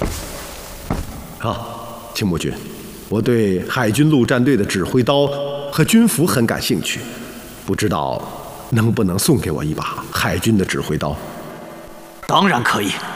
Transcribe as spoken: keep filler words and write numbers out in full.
好，青木君，我对海军陆战队的指挥刀和军服很感兴趣，不知道能不能送给我一把海军的指挥刀？ 当然可以。